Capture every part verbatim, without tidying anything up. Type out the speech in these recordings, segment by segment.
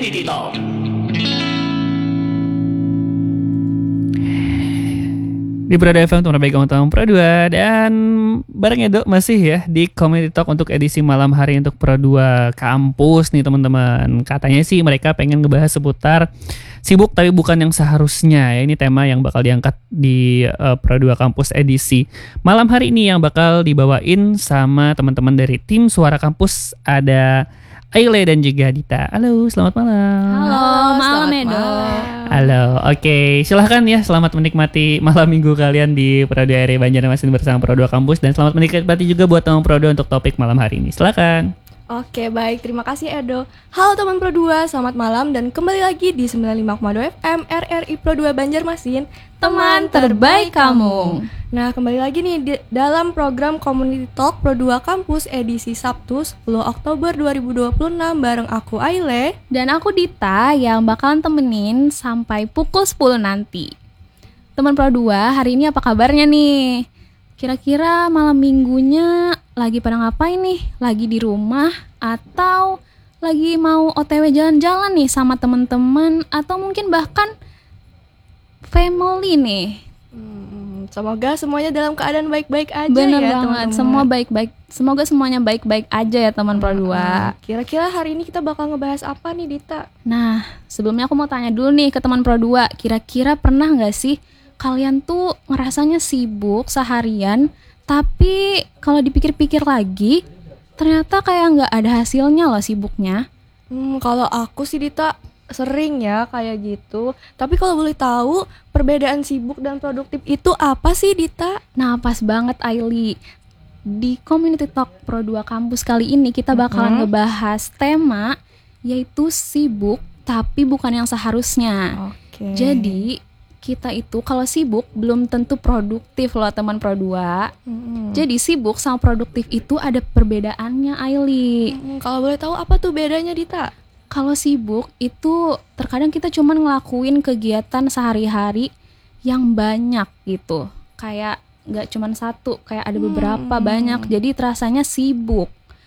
Community Talk. Di Pro dua F M, teman baik kamu tahu Pro dua. Dan bareng Edo masih ya di Community Talk untuk edisi malam hari untuk Pro dua Kampus nih teman-teman. Katanya sih mereka pengen ngebahas seputar sibuk tapi bukan yang seharusnya ya. Ini tema yang bakal diangkat di uh, Pro dua Kampus edisi malam hari ini yang bakal dibawain sama teman-teman dari tim Suara Kampus. Ada Aile dan juga Dita. Halo, selamat malam. Halo, malam Edo. Halo, oke, okay. Silahkan ya, selamat menikmati malam minggu kalian di Pro dua R I Banjarmasin bersama Pro dua Kampus. Dan selamat menikmati juga buat teman Pro dua untuk topik malam hari ini. Silahkan. Oke, baik, terima kasih Edo. Halo teman Pro dua, selamat malam dan kembali lagi di sembilan puluh lima koma dua F M R R I Pro dua Banjarmasin, teman terbaik kamu. Nah, kembali lagi nih di, dalam program Community Talk Pro dua Kampus edisi Sabtu sepuluh Oktober dua ribu dua puluh enam bareng aku Aile dan aku Dita yang bakalan temenin sampai pukul sepuluh nanti. Teman Pro dua, hari ini apa kabarnya nih? Kira-kira malam minggunya lagi pada ngapain nih? Lagi di rumah atau lagi mau O T W jalan-jalan nih sama teman-teman atau mungkin bahkan family nih? Hmm, semoga semuanya dalam keadaan baik-baik aja. Bener ya banget, teman-teman. semua baik-baik. Semoga semuanya baik-baik aja ya teman Pro dua. Kira-kira hari ini kita bakal ngebahas apa nih Dita? Nah, sebelumnya aku mau tanya dulu nih ke teman Pro dua. Kira-kira pernah gak sih kalian tuh ngerasanya sibuk seharian, tapi kalau dipikir-pikir lagi ternyata kayak gak ada hasilnya loh sibuknya? Hmm, kalau aku sih Dita sering ya kayak gitu. Tapi kalau boleh tahu perbedaan sibuk dan produktif itu apa sih Dita? Nah, pas banget Aili. Di Community Talk Pro dua Kampus kali ini kita bakalan mm-hmm. ngebahas tema yaitu sibuk tapi bukan yang seharusnya. Oke. Jadi kita itu kalau sibuk belum tentu produktif loh teman Pro dua. Mm-hmm. Jadi sibuk sama produktif itu ada perbedaannya Aili. Mm-hmm. Kalau boleh tahu apa tuh bedanya Dita? Kalau sibuk itu terkadang kita cuman ngelakuin kegiatan sehari-hari yang banyak gitu. Kayak gak cuman satu, kayak ada beberapa hmm. banyak. Jadi terasanya sibuk.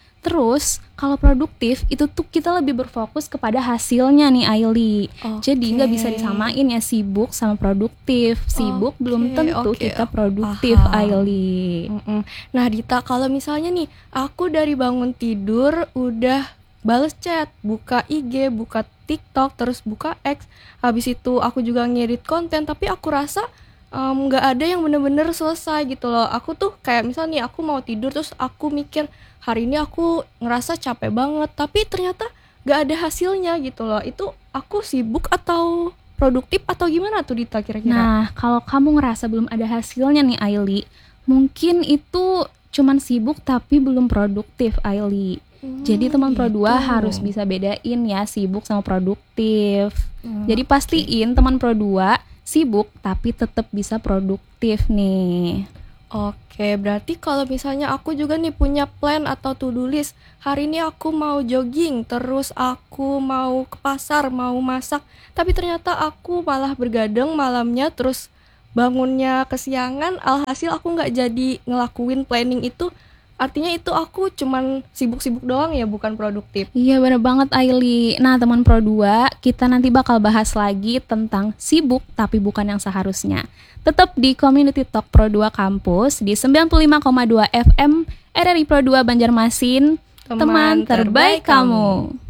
Terus kalau produktif itu tuh kita lebih berfokus kepada hasilnya nih Aili. Okay. Jadi gak bisa disamain ya sibuk sama produktif. Sibuk okay. belum tentu okay. kita produktif Aili. Mm-mm. Nah Dita, kalau misalnya nih aku dari bangun tidur udah bales chat, buka I G, buka TikTok, terus buka X. Habis itu aku juga ngedit konten, tapi aku rasa um, gak ada yang bener-bener selesai gitu loh. Aku tuh kayak misalnya nih aku mau tidur, terus aku mikir hari ini aku ngerasa capek banget, tapi ternyata gak ada hasilnya gitu loh. Itu aku sibuk atau produktif atau gimana tuh Dita kira-kira? Nah, kalau kamu ngerasa belum ada hasilnya nih Aili, mungkin itu cuman sibuk tapi belum produktif Aili. Hmm, Jadi teman Pro dua gitu. Harus bisa bedain ya sibuk sama produktif. Hmm, Jadi pastiin okay. teman Pro dua sibuk tapi tetap bisa produktif nih. Oke, berarti kalau misalnya aku juga nih punya plan atau to-do list. Hari ini aku mau jogging, terus aku mau ke pasar, mau masak. Tapi ternyata aku malah bergadang malamnya, terus bangunnya kesiangan. Alhasil aku gak jadi ngelakuin planning itu. Artinya itu aku cuman sibuk-sibuk doang ya, bukan produktif. Iya bener banget Aili. Nah teman Pro dua, kita nanti bakal bahas lagi tentang sibuk tapi bukan yang seharusnya. Tetap di Community Talk Pro dua Kampus di sembilan puluh lima koma dua F M R R I Pro dua Banjarmasin, teman, teman terbaik kamu.